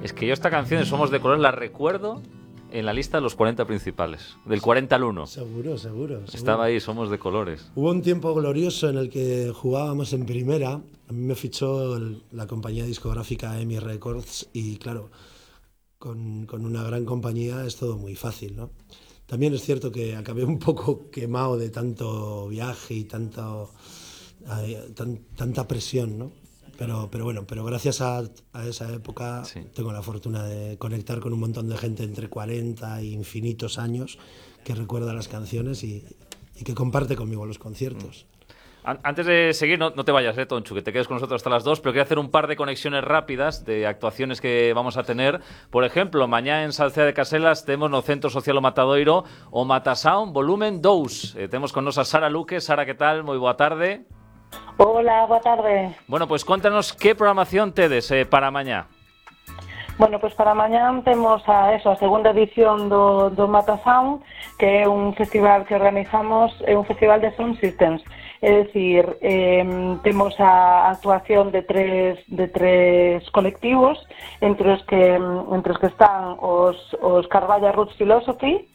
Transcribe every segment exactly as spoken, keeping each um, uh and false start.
Es que yo esta canción de Somos de Colores la recuerdo en la lista de los cuarenta principales, del cuarenta al uno. Seguro, seguro, seguro. Estaba ahí, Somos de Colores. Hubo un tiempo glorioso en el que jugábamos en primera. A mí me fichó el, la compañía discográfica EMI Records y claro, con, con una gran compañía es todo muy fácil, ¿no? También es cierto que acabé un poco quemado de tanto viaje y tanto, eh, tan, tanta presión, ¿no? Pero, pero bueno, pero gracias a, a esa época sí. tengo la fortuna de conectar con un montón de gente entre cuarenta e infinitos años que recuerda las canciones y, y que comparte conmigo los conciertos. Antes de seguir, no, no te vayas, eh, Tonchu, que te quedes con nosotros hasta las dos, pero quería hacer un par de conexiones rápidas de actuaciones que vamos a tener. Por ejemplo, mañana en Salceda de Caselas tenemos no Centro Social o Matadoiro o Matasound volumen dos. Eh, tenemos con nos a Sara Luque. Sara, ¿qué tal? Muy boa tarde. Hola, boa tarde. Bueno, pues cuéntanos qué programación tedes eh, para mañá. Bueno, pues para mañá temos a eso, a segunda edición do, do Matasound, que é un festival que organizamos, é un festival de Sound Systems. É dicir, eh, temos a actuación de tres de tres colectivos, entre os que entre os que están os os Carvalla Roots Philosophy,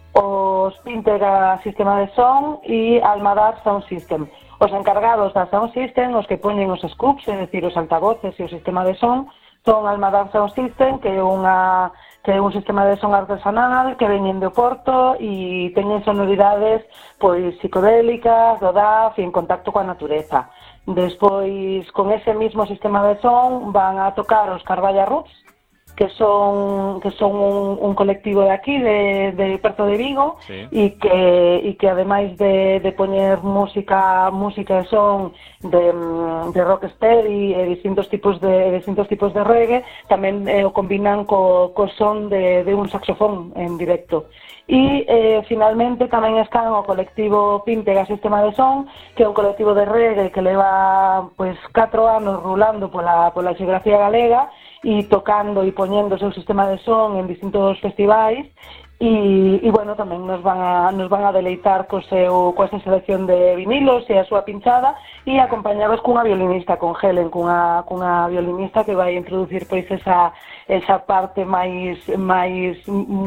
os Píntega Sistema de Son e Almadar Sound System. Os encargados da Sound System, os que poñen os scoops, é dicir, os altavoces e o sistema de son, son Almadar Sound System, que é unha que é un sistema de son artesanal que veñen de Oporto e teñen sonoridades pois psicodélicas, do D A F e en contacto coa natureza. Despois, con ese mismo sistema de son van a tocar os Carvalla Roots, que son que son un, un colectivo de aquí, de, de perto de Vigo, sí. e que e que ademais de, de poñer música música e son de, de rocksteady e distintos tipos de distintos tipos de reggae, tamén eh, o combinan co, co son de, de un saxofón en directo. E eh, finalmente tamén están o colectivo Píntega Sistema de Son, que é un colectivo de reggae que leva pois catro anos rulando pola pola xeografía galega e tocando e poñendo o seu sistema de son en distintos festivais e, e bueno, tamén nos van a nos van a deleitar co seu coa esa selección de vinilos e a súa pinchada e acompañados cunha violinista, con Helen, cunha cunha violinista que vai introducir pois esa esa parte máis máis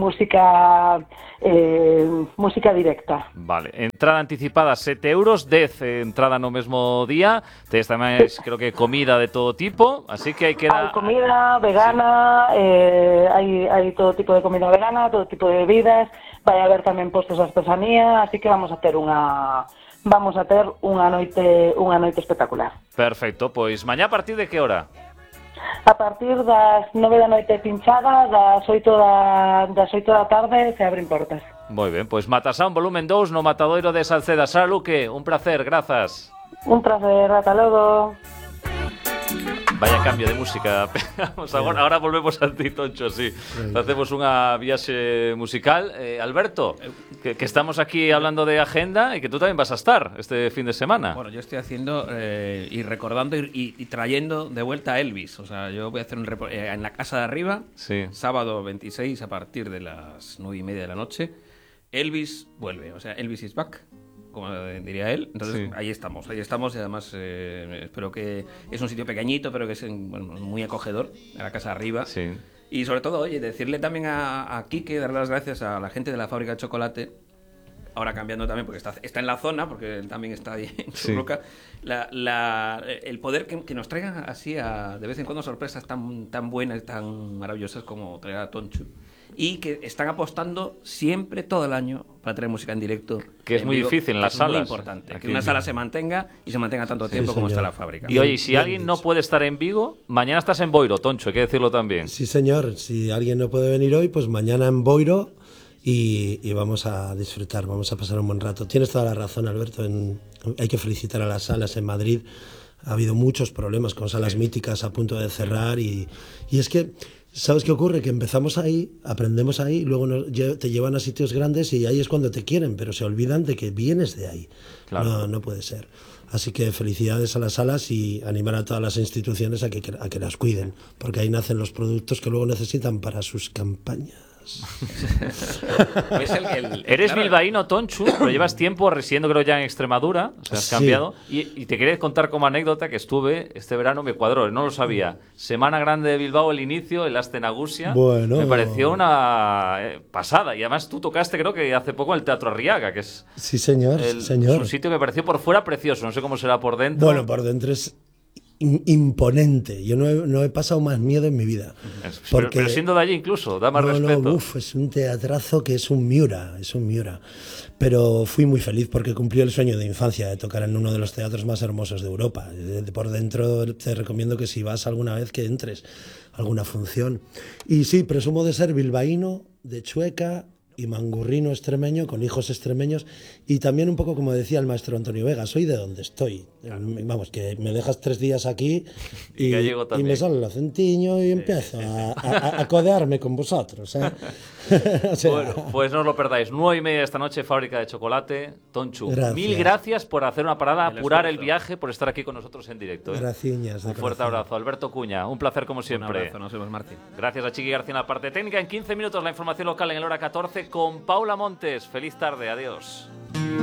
música eh, música directa. Vale, entrada anticipada sete euros, dez eh, entrada no mesmo día, tes tamén sí. creo que comida de todo tipo, así que hai que dar... Hai comida vegana, sí. eh, hai, hai todo tipo de comida vegana, todo tipo de bebidas, vai haber tamén postos de artesanía, así que vamos a ter unha vamos a ter unha noite unha noite espectacular. Perfecto, pois mañá a partir de que hora? A partir das nove da noite pinchada, das oito da, das oito da tarde se abren portas. Moi ben, pois Matasound volumen dos no Matadoiro de Salceda. Sara Luque, un placer, grazas. Un placer, ata logo. Vaya cambio de música. Vamos, agora, ahora volvemos a ti, Toncho, sí. Hacemos unha viaxe musical. Eh, Alberto, que, que estamos aquí hablando de agenda y que tú también vas a estar este fin de semana. Bueno, yo estoy haciendo eh, y recordando y, y, y trayendo de vuelta a Elvis. O sea, yo voy a hacer un repo- eh, en la Casa de Arriba, sí. sábado veintiséis a partir de las nueve y media de la noche. Elvis vuelve, o sea, Elvis is back, como diría él. Entonces sí. ahí estamos, ahí estamos y además eh, espero que es un sitio pequeñito, pero que es bueno, muy acogedor, en la Casa Arriba. Sí. Y sobre todo, oye, decirle también a, a Quique, darle las gracias a la gente de la fábrica de chocolate, ahora cambiando también, porque está, está en la zona, porque él también está ahí en Churruca, sí. la, la, el poder que, que nos traigan así a, de vez en cuando sorpresas tan, tan buenas, tan maravillosas como traer a Tonchu. Y que están apostando siempre, todo el año, para traer música en directo. Que es muy vivo, difícil en las es salas. Es muy importante, Aquí que una sala se mantenga y se mantenga tanto sí, tiempo señor. como está la fábrica. Y oye, si alguien no puede estar en Vigo, mañana estás en Boiro, Toncho, hay que decirlo también. Sí, señor. Si alguien no puede venir hoy, pues mañana en Boiro y, y vamos a disfrutar, vamos a pasar un buen rato. Tienes toda la razón, Alberto. En, hay que felicitar a las salas en Madrid. Ha habido muchos problemas con salas sí. míticas a punto de cerrar y, y es que... ¿Sabes qué ocurre? Que empezamos ahí, aprendemos ahí, luego nos, te llevan a sitios grandes y ahí es cuando te quieren, pero se olvidan de que vienes de ahí. Claro. No, no puede ser. Así que felicidades a las salas y animar a todas las instituciones a que, a que las cuiden, porque ahí nacen los productos que luego necesitan para sus campañas. Pues el- el- el- Eres claro, bilbaíno, Tonchu, pero llevas tiempo residiendo, creo, ya en Extremadura. O sea, has Sí. cambiado. Y, y te quería contar como anécdota que estuve este verano, me cuadró, no lo sabía. Semana Grande de Bilbao, el inicio, el Astenagusia. Bueno. Me pareció una eh, pasada. Y además tú tocaste, creo que hace poco, el Teatro Arriaga, que es, Sí, señor, el- sí, señor. es un sitio que me pareció por fuera precioso. No sé cómo será por dentro. Bueno, por dentro es in- imponente. Yo no he, no he pasado más miedo en mi vida. Es- pero, Porque pero siendo de allí incluso, da más no, respeto. no, uf, es un teatrazo que es un Miura, es un Miura. Pero fui muy feliz porque cumplí el sueño de infancia de tocar en uno de los teatros más hermosos de Europa. Eh, Por dentro te recomiendo que si vas alguna vez que entres a alguna función. Y sí, presumo de ser bilbaíno, de Chueca y mangurrino extremeño, con hijos extremeños, y también un poco como decía el maestro Antonio Vega, soy de donde estoy. Vamos, que me dejas tres días aquí Y y, gallego y también. me sale el acentiño y empiezo a, a- a codearme con vosotros. ¿eh? O sea, Bueno, pues no os lo perdáis. Nueve y media esta noche, Fábrica de Chocolate. Tonchu, Gracias. mil gracias por hacer una parada, El apurar el esfuerzo. viaje, por estar aquí con nosotros en directo. ¿eh? graciñas, de Un fuerte corazón. abrazo. Alberto Cuña, un placer como Un siempre. abrazo, nos vemos, Martín. Gracias a Chiqui García en la parte técnica. En quince minutos la información local en el hora catorce con Paula Montes. Feliz tarde, adiós.